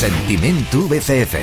Sentiment VCF.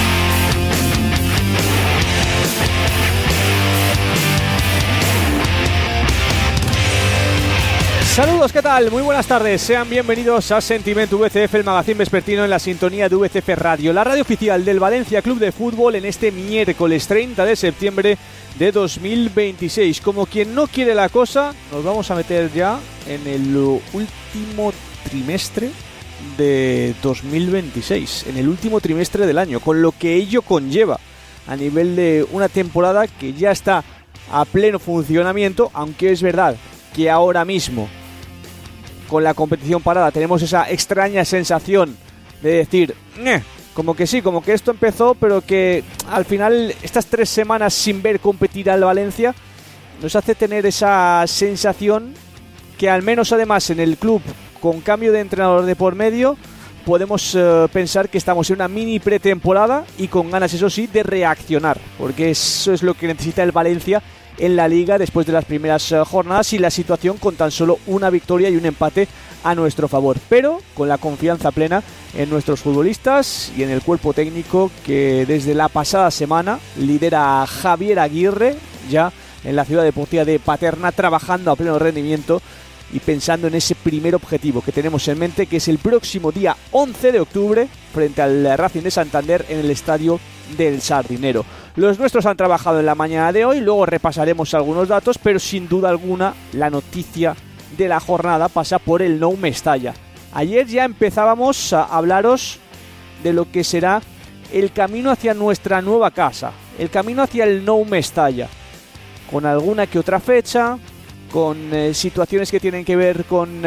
Saludos, ¿qué tal? Muy buenas tardes, sean bienvenidos a Sentiment VCF, el magazín vespertino en la sintonía de VCF Radio, la radio oficial del Valencia Club de Fútbol en este miércoles 30 de septiembre de 2026. Como quien no quiere la cosa, nos vamos a meter ya en el último trimestre de 2026, en el último trimestre del año, con lo que ello conlleva a nivel de una temporada que ya está a pleno funcionamiento, aunque es verdad que ahora mismo, con la competición parada, tenemos esa extraña sensación de decir, como que sí, como que esto empezó, pero que al final estas 3 semanas sin ver competir al Valencia nos hace tener esa sensación que al menos además en el club, con cambio de entrenador de por medio, podemos pensar que estamos en una mini pretemporada y con ganas, eso sí, de reaccionar, porque eso es lo que necesita el Valencia en la Liga después de las primeras jornadas y la situación con tan solo una victoria y un empate a nuestro favor, pero con la confianza plena en nuestros futbolistas y en el cuerpo técnico que desde la pasada semana lidera a Javier Aguirre, ya en la ciudad deportiva de Paterna, trabajando a pleno rendimiento y pensando en ese primer objetivo que tenemos en mente, que es el próximo día 11 de octubre frente al Racing de Santander en el estadio del Sardinero. Los nuestros han trabajado en la mañana de hoy, luego repasaremos algunos datos, pero sin duda alguna la noticia de la jornada pasa por el Nou Mestalla. Ayer ya empezábamos a hablaros de lo que será el camino hacia nuestra nueva casa, el camino hacia el Nou Mestalla, con alguna que otra fecha, con situaciones que tienen que ver con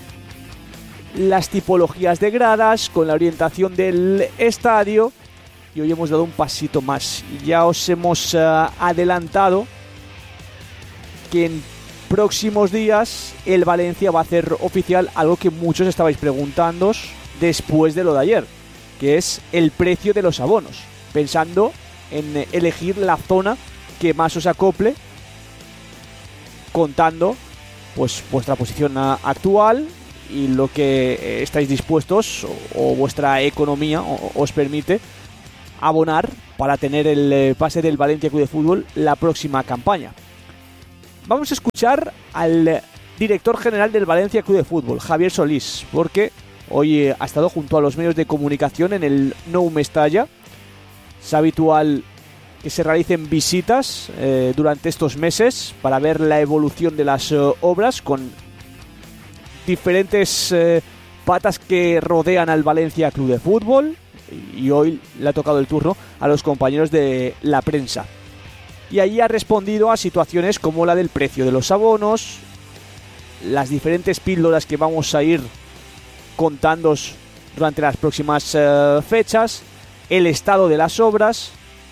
las tipologías de gradas, con la orientación del estadio. Y hoy hemos dado un pasito más. Ya os hemos adelantado que en próximos días el Valencia va a hacer oficial algo que muchos estabais preguntándoos después de lo de ayer, que es el precio de los abonos, pensando en elegir la zona que más os acople, contando pues vuestra posición actual y lo que estáis dispuestos o vuestra economía os permite abonar para tener el pase del Valencia Club de Fútbol la próxima campaña. Vamos a escuchar al director general del Valencia Club de Fútbol, Javier Solís, porque hoy ha estado junto a los medios de comunicación en el Nou Mestalla. Es habitual que se realicen visitas durante estos meses para ver la evolución de las obras con diferentes patas que rodean al Valencia Club de Fútbol, y hoy le ha tocado el turno a los compañeros de la prensa. Y ahí ha respondido a situaciones como la del precio de los abonos, las diferentes píldoras que vamos a ir contándoos durante las próximas fechas, el estado de las obras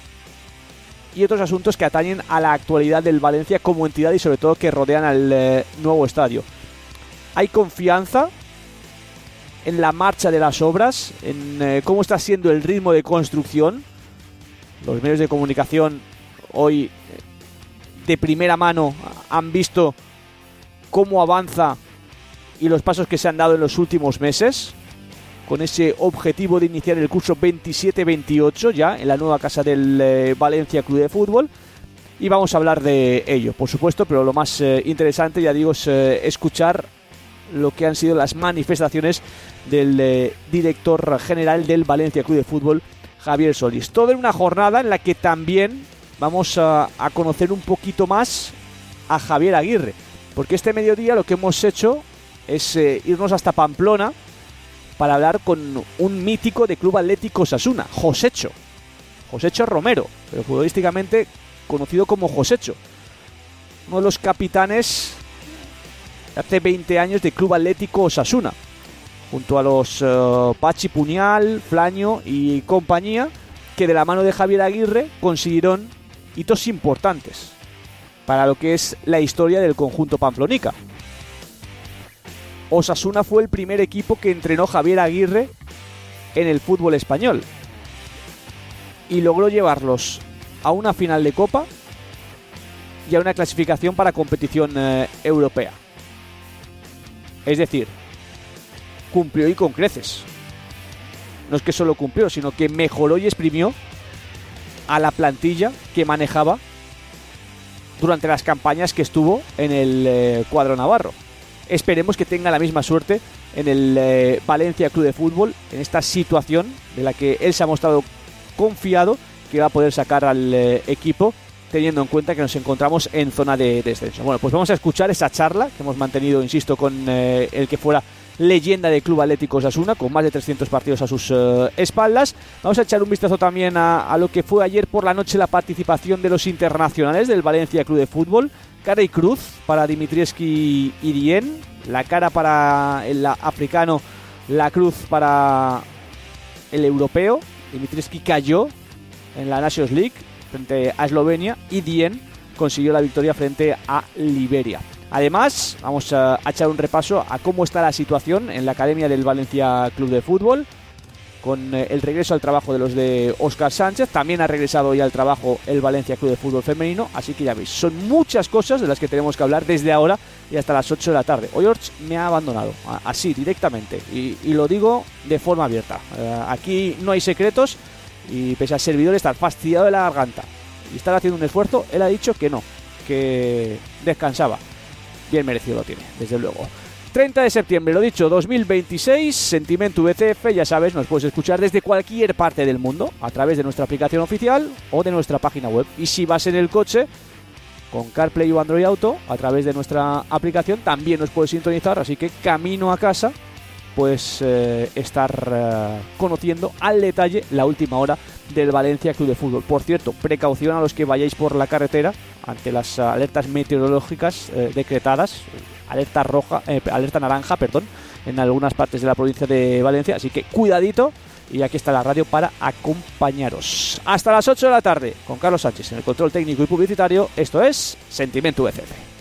y otros asuntos que atañen a la actualidad del Valencia como entidad y sobre todo que rodean al nuevo estadio. Hay confianza en la marcha de las obras, en cómo está siendo el ritmo de construcción. Los medios de comunicación hoy de primera mano han visto cómo avanza y los pasos que se han dado en los últimos meses, con ese objetivo de iniciar el curso 27-28 ya en la nueva casa del Valencia Club de Fútbol. Y vamos a hablar de ello, por supuesto, pero lo más interesante, ya digo, es escuchar lo que han sido las manifestaciones del director general del Valencia Club de Fútbol, Javier Solís. Todo en una jornada en la que también vamos a conocer un poquito más a Javier Aguirre, porque este mediodía lo que hemos hecho es irnos hasta Pamplona para hablar con un mítico de Club Atlético Osasuna, Josecho Romero, pero futbolísticamente conocido como Josecho, uno de los capitanes hace 20 años de Club Atlético Osasuna, junto a los Pachi Puñal, Flaño y compañía, que de la mano de Javier Aguirre consiguieron hitos importantes para lo que es la historia del conjunto pamplonica. Osasuna fue el primer equipo que entrenó Javier Aguirre en el fútbol español y logró llevarlos a una final de Copa y a una clasificación para competición europea. Es decir, cumplió y con creces. no es que solo cumplió, sino que mejoró y exprimió a la plantilla que manejaba durante las campañas que estuvo en el cuadro navarro. Esperemos que tenga la misma suerte en el Valencia Club de Fútbol, en esta situación de la que él se ha mostrado confiado que va a poder sacar al equipo, teniendo en cuenta que nos encontramos en zona de descenso. Bueno, pues vamos a escuchar esa charla que hemos mantenido, insisto, con el que fuera leyenda del Club Atlético Osasuna, con más de 300 partidos a sus espaldas. Vamos a echar un vistazo también a lo que fue ayer por la noche la participación de los internacionales del Valencia Club de Fútbol. Cara y cruz para Dimitrievski y Dien, la cara para el africano, la cruz para el europeo. Dimitrievski cayó en la Nations League frente a Eslovenia y Dien consiguió la victoria frente a Liberia. Además, vamos a echar un repaso a cómo está la situación en la academia del Valencia Club de Fútbol, con el regreso al trabajo de los de Óscar Sánchez. También ha regresado ya al trabajo el Valencia Club de Fútbol femenino, así que ya veis, son muchas cosas de las que tenemos que hablar desde ahora y hasta las 8 de la tarde. Hoy Orch me ha abandonado, así, directamente, y lo digo de forma abierta. Aquí no hay secretos, y pese al servidor estar fastidiado de la garganta y estar haciendo un esfuerzo, él ha dicho que no, que descansaba. Bien merecido lo tiene, desde luego. 30 de septiembre, lo dicho, 2026, Sentimiento VCF, ya sabes, nos puedes escuchar desde cualquier parte del mundo a través de nuestra aplicación oficial o de nuestra página web. Y si vas en el coche con CarPlay o Android Auto, a través de nuestra aplicación también nos puedes sintonizar, así que camino a casa puedes estar conociendo al detalle la última hora del Valencia Club de Fútbol. Por cierto, precaución a los que vayáis por la carretera ante las alertas meteorológicas decretadas, alerta naranja, en algunas partes de la provincia de Valencia, así que cuidadito, y aquí está la radio para acompañaros. Hasta las 8 de la tarde con Carlos Sánchez en el control técnico y publicitario. Esto es Sentimiento VCF.